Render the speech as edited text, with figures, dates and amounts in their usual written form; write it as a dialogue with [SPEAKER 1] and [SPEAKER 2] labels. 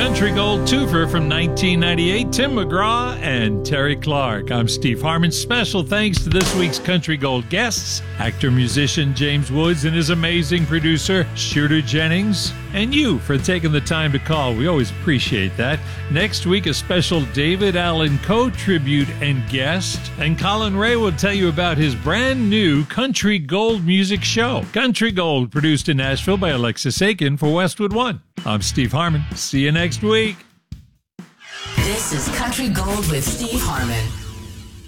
[SPEAKER 1] Country Gold twofer from 1998, Tim McGraw and Terry Clark. I'm Steve Harmon. Special thanks to this week's Country Gold guests, actor-musician James Woods and his amazing producer, Shooter Jennings, and you for taking the time to call. We always appreciate that. Next week, a special David Allan Coe tribute and guest, and Colin Ray will tell you about his brand new Country Gold music show. Country Gold, produced in Nashville by Alexis Aiken for Westwood One. I'm Steve Harmon. See you next week.
[SPEAKER 2] This is Country Gold with Steve Harmon.